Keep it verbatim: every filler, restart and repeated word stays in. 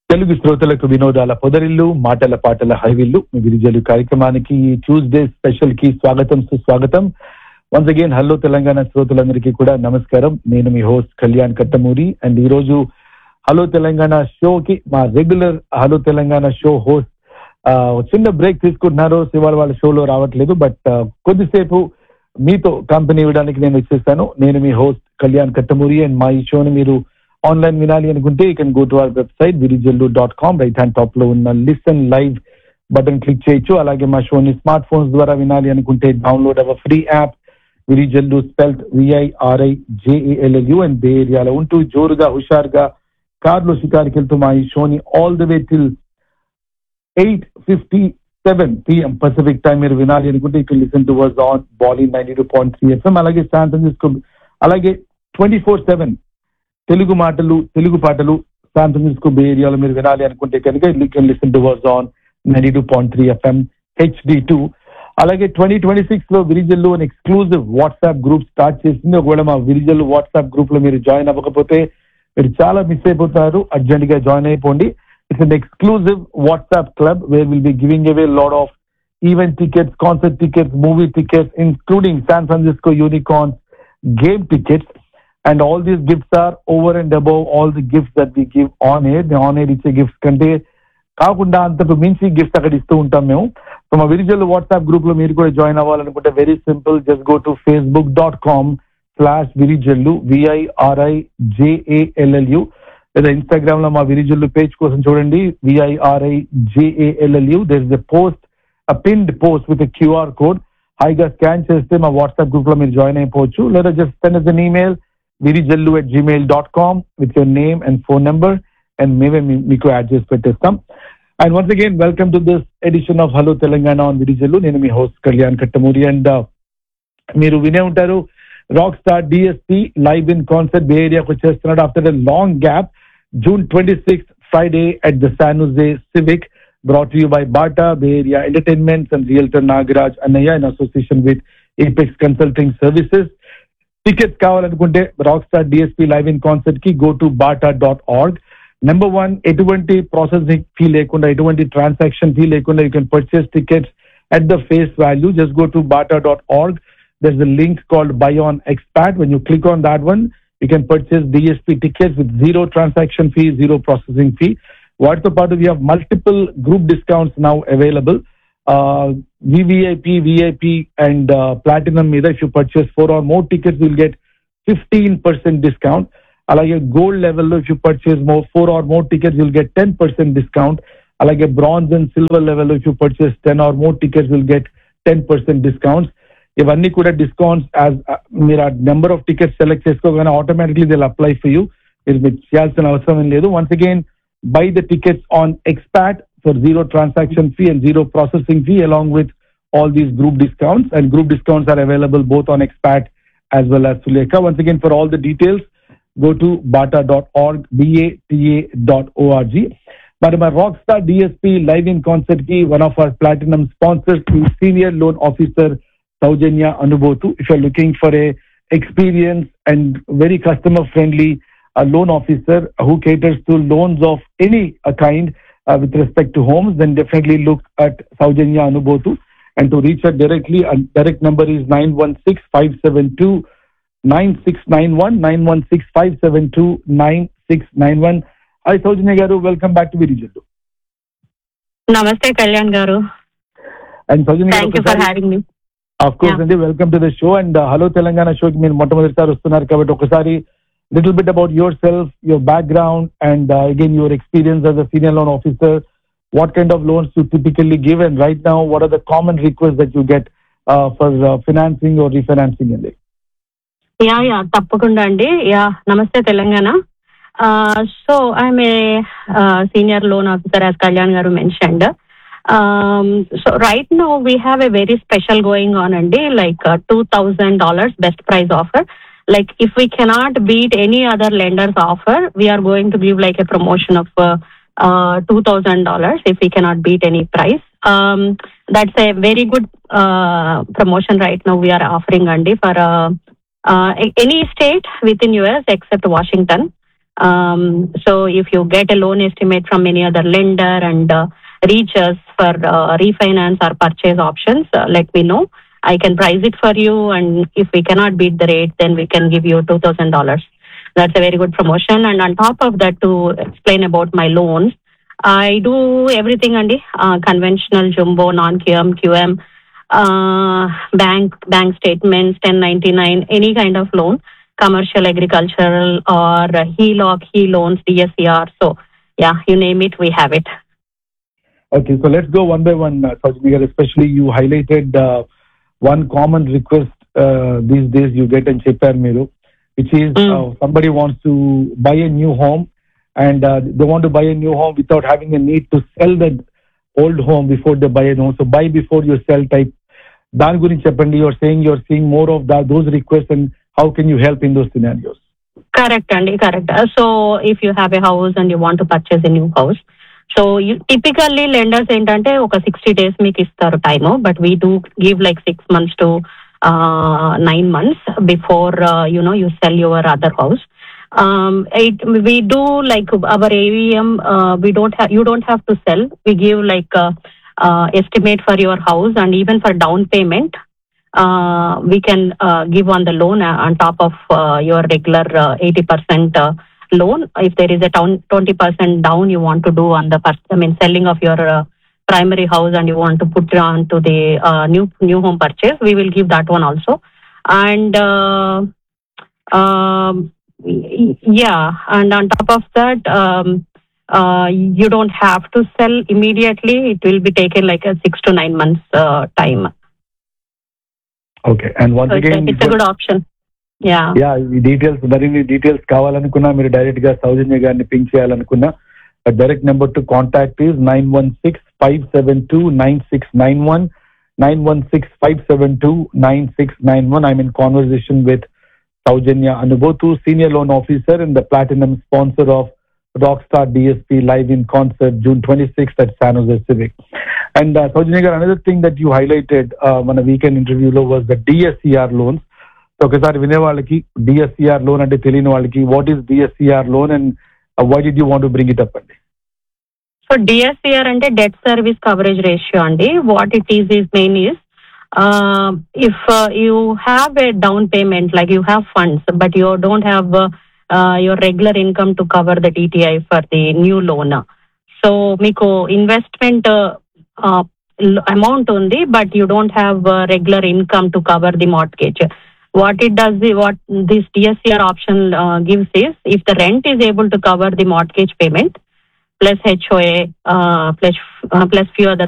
తెలుగు శ్రోతలకు వినోదాల పొదరిల్లు మాటల పాటల హైవిల్లు మీ గిరిజలు కార్యక్రమానికి ట్యూస్డే స్పెషల్ కి స్వాగతం సుస్వాగతం. వన్స్ అగైన్ హలో తెలంగాణ శ్రోతలందరికీ కూడా నమస్కారం. నేను మీ హోస్ట్ కళ్యాణ్ కట్టమూరి అండ్ ఈ రోజు హలో తెలంగాణ షోకి మా regular hello Telangana show host చిన్న బ్రేక్ తీసుకుంటున్నారు. ఇవాళ వాళ్ళ షోలో రావట్లేదు, బట్ కొద్దిసేపు మీతో కంపెనీ ఇవ్వడానికి నేను వచ్చేస్తాను. నేను మీ హోస్ట్ కళ్యాణ్ కట్టమూరి అండ్ మా ఈ షోని మీరు ఆన్లైన్ వినాలి అనుకుంటే you can go to our website Virijallu dot com. Right hand top లో ఉన్న లిసన్ లైవ్ బటన్ క్లిక్ చేయొచ్చు. అలాగే మా షోని స్మార్ట్ ఫోన్స్ ద్వారా వినాలి అనుకుంటే download hour free app Virijallu spelt విఐఆర్ఐ జేఏఎల్ఎల్యూ and బే ఏరియాలో ఉంటూ జోరుగా హుషారుగా కార్లో షికారుకి వెళ్తూ మా ఈ షోని all the way till eight fifty seven PM Pacific time మీరు వినాలి అనుకుంటే you can listen to verse on బాలీన్ ninety two point three FM. అలాగే శాన్ ఫ్రాన్సిస్కో అలాగే ట్వంటీ ఫోర్ సెవెన్ తెలుగు మాటలు తెలుగు పాటలు శాన్ ఫ్రాన్సిస్కో బే ఏరియాలో మీరు వినాలి అనుకుంటే కనుక you can listen to verse on ninety two point three FM HD two. అలాగే ట్వంటీ ట్వంటీ సిక్స్ లో విరిజల్లు అని ఎక్స్క్లూజివ్ వాట్సాప్ గ్రూప్ స్టార్ట్ చేసింది. ఒకవేళ మా విరిజల్లు వాట్సాప్ గ్రూప్ లో మీరు జాయిన్ అవ్వకపోతే మీరు చాలా మిస్ అయిపోతారు. అర్జెంట్ గా జాయిన్ అయిపోండి. It's an exclusive WhatsApp club where will be giving away lot of event tickets, concert tickets, movie tickets, including San Francisco unicorn game tickets, and all these gifts are over and above all the gifts that we give on air. The on air ఇచ్చే gifts కంటే కాకుండా అంతకు మించి gifts అక్కడ ఇస్తూ ఉంటాం మేము. So మా విరిజల్ వాట్సాప్ గ్రూప్ లో మీరు కూడా జాయిన్ అవ్వాలనుకుంటే very simple, just go to Facebook dot com slash Virijallu విఐఆర్ఐ జేఏఎల్ఎల్యూ లేదా ఇన్స్టాగ్రామ్ లో మా విరిజల్లు పేజ్ కోసం చూడండి విఐఆర్ఐ జేఏఎల్ఎల్యూ. There is a post a pinned post with a QR code. హాయిగా స్కాన్ చేస్తే మా వాట్సాప్ గ్రూప్ లో మీరు జాయిన్ అయిపోవచ్చు. లేదా just send us an email Virijallu at Gmail dot com with your name and phone number and మేమే మీకు add చేసి పెట్టేస్తాం. And once again welcome to this edition of hello Telangana on Virijallu. నేను మీ హోస్ట్ కళ్యాణ్ కట్టమూరి. అండ్ మీరు వినే ఉంటారు rock star DSP live in concert బే ఏరియాకి వచ్చేస్తున్నాడు after a long gap. June twenty sixth Friday at the San జోసే civic, brought to you by Bata, Bay Area Entertainments and Realtor Nagaraj Annaya in association with Apex Consulting Services. Tickets కావాలనుకుంటే Rockstar D S P Live in Concert కి go to bata dot org. Number one, ఎటువంటి processing fee లేకుండా ఎటువంటి transaction fee లేకుండా you can purchase tickets at the face value. Just go to bata dot org. There's a link called Buy on Expat. When you click on that one, you can purchase D S P tickets with zero transaction fee, zero processing fee. వాటితో పాటు we have multiple group discounts now available. VVIP VIP and platinum మీద if you purchase four are more tickets will get fifteen percent discount. అలాగే gold లెవెల్లో if you purchase more four are more tickets will get ten percent discount. అలాగే bronze and silver లెవెల్లో if you purchase ten or more tickets will get ten percent discounts. ఇవన్నీ కూడా discounts as మీరు ఆ number of tickets select చేసుకోగానే automatically Dil apply for you. మీరు మీరు చేయాల్సిన అవసరం ఏం లేదు. Once again buy the tickets on Expat for zero transaction fee and zero processing fee along with all these group discounts, and group discounts are available both on Expat as well as Sulekha. Once again, for all the details go to bata dot org, b a t a dot org. But my Rockstar D S P Live in Concert ki one of our platinum sponsors is Senior Loan Officer Saujanya Anubothu. If you're looking for a experienced and very customer friendly a loan officer who caters to loans of any uh, kind uh, with respect to homes, then definitely look at Saujanya Anubothu. And to reach her directly, a direct number is nine one six, five seven two, nine six nine one, nine one six, five seven two, nine six nine one. Hi Saujanya garu, welcome back to Virijillu. Namaste Kalyan garu. And Saujanya thank garu, you for having me. Of course, yeah. And welcome to the show. And uh, hello Telangana show ki meer మొట్టమొదటిసారి వస్తున్నారు కాబట్టి ఒకసారి little bit about yourself, your background, and uh, again your experience as a senior loan officer. What kind of loans you typically give, and right now what are the common requests that you get uh, for uh, financing or refinancing in it? Yeah, yeah, tappakunda andi. Yeah, namaste Telangana. Uh, so I'm a uh, senior loan officer, as Kalyan garu mentioned. Um, so right now we have a very special going on andi, like uh, two thousand dollars best price offer. Like if we cannot beat any other lender's offer, we are going to give like a promotion of uh, uh, two thousand dollars if we cannot beat any price. Um, that's a very good uh, promotion right now we are offering, Andy, for uh, uh, any state within U S except Washington. Um, so if you get a loan estimate from any other lender and uh, reach us for uh, refinance or purchase options, uh, let me know. I can price it for you, and if we cannot beat the rate, then we can give you two thousand dollars. That's a very good promotion. And on top of that, to explain about my loans, I do everything, Andy. Uh, conventional, jumbo, non-Q M, Q M, uh, bank bank statements, ten ninety-nine, any kind of loan, commercial, agricultural, or uh, H E L O C, H E loans, D S C R. So, yeah, you name it, we have it. Okay, so let's go one by one, uh, Saujanya. Especially you highlighted uh, one common request uh, these days you get in Chepar Miru, which is Mm. uh, somebody wants to buy a new home, and uh, they want to buy a new home without having a need to sell the old home before they buy a home. So buy before you sell type. Dan Gurin Cheppandi, you're saying you're seeing more of that, those requests, and how can you help in those scenarios? Correct, Andy, correct. Uh, So if you have a house and you want to purchase a new house, so you typically lenders ఏంటంటే ఒక sixty days మీకు ఇస్తారు time, but we do give like six months to nine months before you know you cell your other house. It we do like our A V M. Uh, we don't have you don't have to sell. We give like uh, uh, estimate for your house, and even for down payment, uh, we can uh, give on the loan uh, on top of uh, your regular uh, eighty percent uh, loan. If there is a down, twenty percent down you want to do on the pers- I mean selling of your uh, primary house, and you want to put it on to the uh, new new home purchase, we will give that one also. And uh, um, y- yeah, and on top of that, um, uh, you don't have to sell immediately. It will be taken like a six to nine months uh, time. Okay, and once So it's, a, again, it's a good option. Yeah. Yeah ఈ details మరిన్ని details కావాలనుకున్నా మీరు direct గా సౌజన్య గారిని pink చేయాలనుకున్నా direct number to contact is nine one six five seven two nine six nine one nine one six five seven two nine six nine one. I'm in conversation with Saujanya Anubothu, Senior Loan Officer and the Platinum Sponsor of Rockstar D S P live in concert June twenty-sixth at San Jose Civic. And uh, Saujanya garu, another thing that you highlighted uh, on a weekend interview lo was the D S C R loans. So ఒకసారి వినే వాళ్ళకి D S C R loan అంటే తెలియని వాళ్ళకి what is D S C R loan and uh, why did you want to bring it up అండి? So D S C R అంటే debt service coverage ratio అండి. What it is is main is uh, if uh, you have a down payment, like you have funds but you don't have uh, uh, your regular income to cover the D T I for the new loan. So మీకు investment amount ఉంది but you don't have uh, regular income to cover the mortgage. What it does, what this D S C R option uh, gives is, if the rent is able to cover the mortgage payment plus H O A uh, plus uh, plus few other